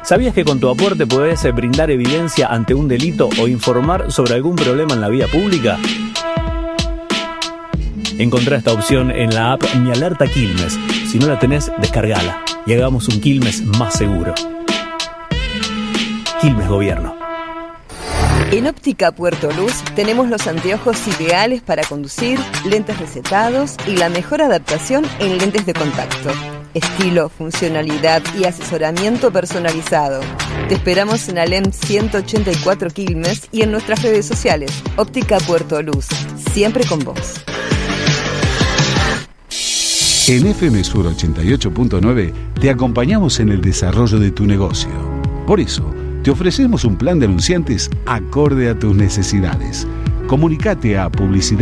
¿Sabías que con tu aporte podés brindar evidencia ante un delito o informar sobre algún problema en la vía pública? Encontrá esta opción en la app Mi Alerta Quilmes. Si no la tenés, descargala y hagamos un Quilmes más seguro. Quilmes Gobierno. En Óptica Puerto Luz tenemos los anteojos ideales para conducir, lentes recetados y la mejor adaptación en lentes de contacto. Estilo, funcionalidad y asesoramiento personalizado. Te esperamos en Alem 184 Quilmes y en nuestras redes sociales. Óptica Puerto Luz, siempre con vos. En FM Sur 88.9 te acompañamos en el desarrollo de tu negocio. Por eso, te ofrecemos un plan de anunciantes acorde a tus necesidades. Comunicate a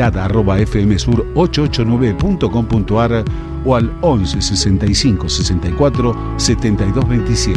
publicidad@fmsur889.com.ar o al 11 65 64 72 27.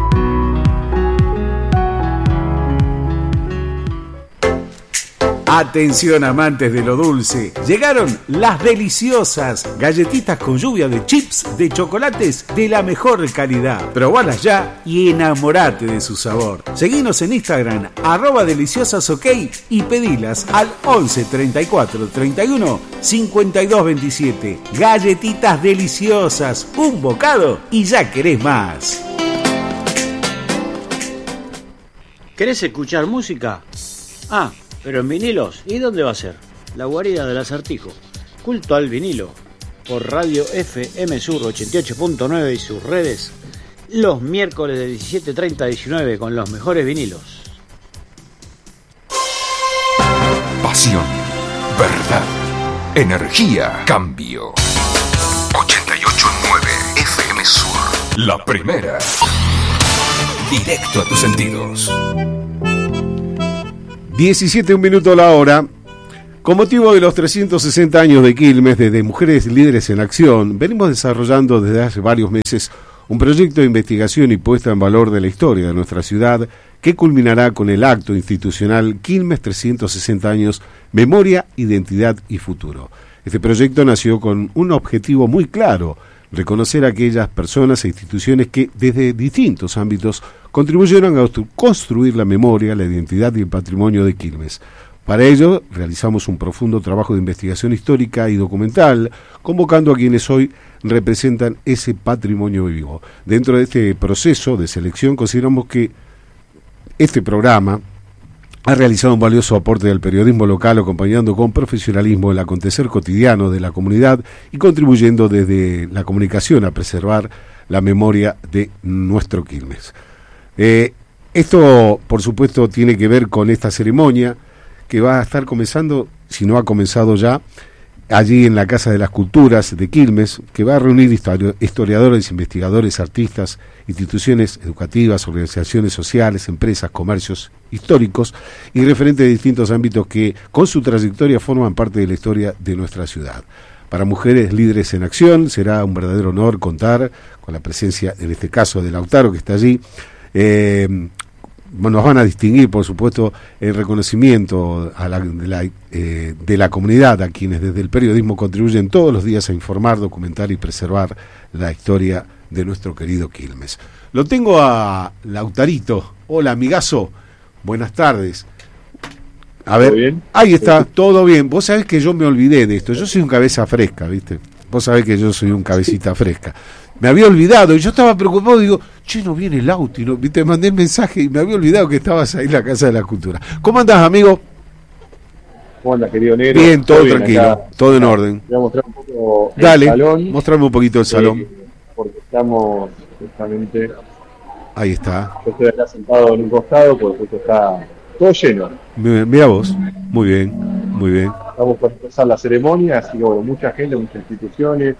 Atención amantes de lo dulce, llegaron las deliciosas galletitas con lluvia de chips de chocolates de la mejor calidad. Probalas ya y enamorate de su sabor. Seguinos en Instagram @deliciosasok y pedilas al 11 34 31 52 27. Galletitas deliciosas, un bocado y ya querés más. ¿Querés escuchar música? Pero en vinilos, ¿y dónde va a ser? La guarida del Acertijo, culto al vinilo, por Radio FM Sur 88.9 y sus redes, los miércoles de 17:30 a 19 con los mejores vinilos. Pasión, verdad, energía, cambio. 88.9 FM Sur, la primera. Directo a tus sentidos. 17 minutos la hora. Con motivo de los 360 años de Quilmes, desde Mujeres Líderes en Acción, venimos desarrollando desde hace varios meses un proyecto de investigación y puesta en valor de la historia de nuestra ciudad que culminará con el acto institucional Quilmes 360 años, Memoria, Identidad y Futuro. Este proyecto nació con un objetivo muy claro: reconocer a aquellas personas e instituciones que desde distintos ámbitos contribuyeron a construir la memoria, la identidad y el patrimonio de Quilmes. Para ello, realizamos un profundo trabajo de investigación histórica y documental, convocando a quienes hoy representan ese patrimonio vivo. Dentro de este proceso de selección, consideramos que este programa ha realizado un valioso aporte del periodismo local, acompañando con profesionalismo el acontecer cotidiano de la comunidad y contribuyendo desde la comunicación a preservar la memoria de nuestro Quilmes. Esto, por supuesto, tiene que ver con esta ceremonia que va a estar comenzando, si no ha comenzado ya, allí en la Casa de las Culturas de Quilmes, que va a reunir historiadores, investigadores, artistas, instituciones educativas, organizaciones sociales, empresas, comercios históricos y referentes de distintos ámbitos que, con su trayectoria, forman parte de la historia de nuestra ciudad. Para Mujeres Líderes en Acción será un verdadero honor contar con la presencia, en este caso, de Lautaro, que está allí. Nos van a distinguir, por supuesto, el reconocimiento de la comunidad, a quienes desde el periodismo contribuyen todos los días a informar, documentar y preservar la historia de nuestro querido Quilmes. Lo tengo a Lautarito. Hola, amigazo. Buenas tardes. A ver, bien? Ahí está, todo bien. Vos sabés que yo me olvidé de esto. Yo soy un cabeza fresca, ¿viste? Vos sabés que yo soy un cabecita fresca. Me había olvidado y yo estaba preocupado, digo, no viene el auto, y no, te mandé el mensaje y me había olvidado que estabas ahí en la Casa de la Cultura. ¿Cómo andás, amigo? ¿Cómo andas, querido negro? Bien, todo tranquilo, acá, todo en orden. Voy a mostrar un poco Dale, el salón. Mostrame un poquito el salón. Porque estamos justamente... Ahí está. Yo estoy acá sentado en un costado porque justo está todo lleno. Mira vos, muy bien, muy bien. Vamos a empezar la ceremonia, así que bueno, mucha gente, muchas instituciones,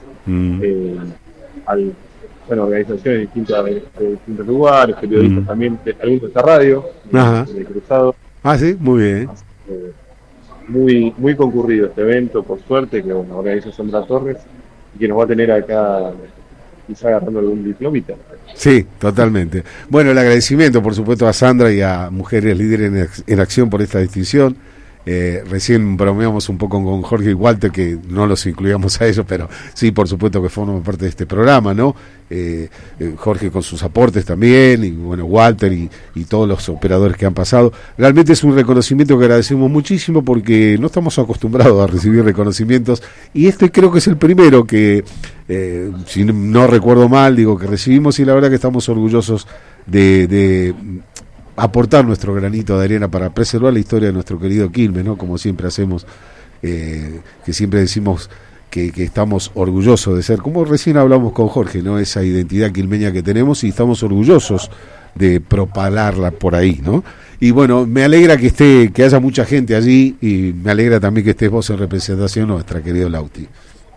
organizaciones de distintos lugares, periodistas también, alguien de esta radio, de Cruzado. Sí, muy bien. Muy, muy concurrido este evento, por suerte, que organiza Sandra Torres, y que nos va a tener acá quizá agarrando algún diplomita. Sí, totalmente. Bueno, el agradecimiento, por supuesto, a Sandra y a Mujeres Líderes en Acción por esta distinción. Recién bromeamos un poco con Jorge y Walter, que no los incluíamos a ellos, pero sí, por supuesto que forman parte de este programa, ¿no? Jorge con sus aportes también, y bueno, Walter y todos los operadores que han pasado. Realmente es un reconocimiento que agradecemos muchísimo, porque no estamos acostumbrados a recibir reconocimientos, y este creo que es el primero que, si no recuerdo mal, digo que recibimos, y la verdad que estamos orgullosos de aportar nuestro granito de arena para preservar la historia de nuestro querido Quilmes, ¿no? Como siempre hacemos, que siempre decimos que estamos orgullosos de ser, como recién hablamos con Jorge, ¿no? Esa identidad quilmeña que tenemos, y estamos orgullosos de propalarla por ahí, ¿no? Y bueno, me alegra que haya mucha gente allí, y me alegra también que estés vos en representación nuestra, querido Lauti.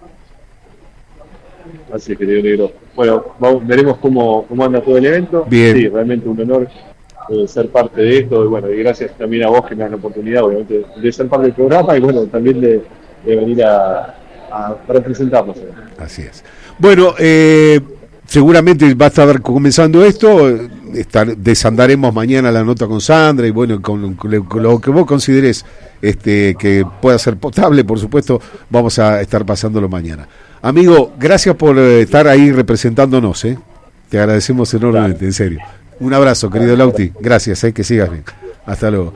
Así es, querido negro. Bueno, veremos cómo anda todo el evento. Bien. Sí, realmente un honor ser parte de esto, y bueno, y gracias también a vos que me das la oportunidad, obviamente, de ser parte del programa, y bueno, también de venir a representarnos. Así es. Bueno, seguramente va a estar comenzando esto, desandaremos mañana la nota con Sandra, y bueno, con lo que vos consideres que pueda ser potable, por supuesto, vamos a estar pasándolo mañana. Amigo, gracias por estar ahí representándonos, te agradecemos enormemente, en serio. Un abrazo, querido Lauti, gracias, que sigas bien. Hasta luego.